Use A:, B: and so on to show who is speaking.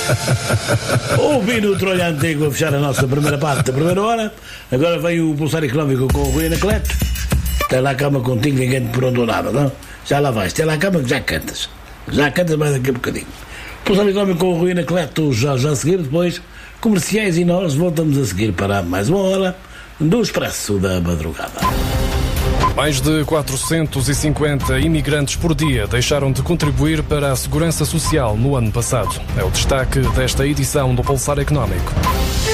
A: Ouvindo o Trolha Antigo a fechar a nossa primeira parte da primeira hora, agora vem o Pulsar Económico com o Rui Anacleto. Está lá a cama contigo, ninguém te perguntou nada, não? Já lá vais, está lá a cama que já cantas. Já cantas mais daqui a bocadinho. Pulsar Económico com o Rui Anacleto já a seguir, depois comerciais, e nós voltamos a seguir para mais uma hora do Expresso da Madrugada.
B: Mais de 450 imigrantes por dia deixaram de contribuir para a segurança social no ano passado. É o destaque desta edição do Pulsar Económico.